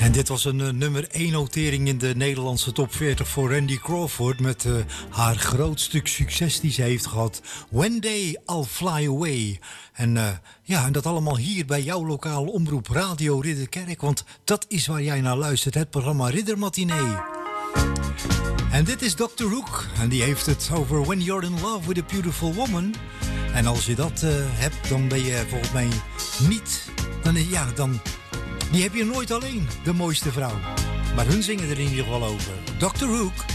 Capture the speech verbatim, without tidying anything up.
En dit was een uh, nummer één notering in de Nederlandse top veertig voor Randy Crawford met uh, haar grootste succes die ze heeft gehad. One Day I'll Fly Away. En uh, ja, en dat allemaal hier bij jouw lokale omroep Radio Ridderkerk, want dat is waar jij naar luistert, het programma Riddermatinee. En dit is dokter Hoek en die heeft het over When You're in Love with a Beautiful Woman. En als je dat uh, hebt, dan ben je volgens mij niet, dan, ja, dan... Die heb je nooit alleen, de mooiste vrouw. Maar hun zingen er in ieder geval over. dokter Hoek.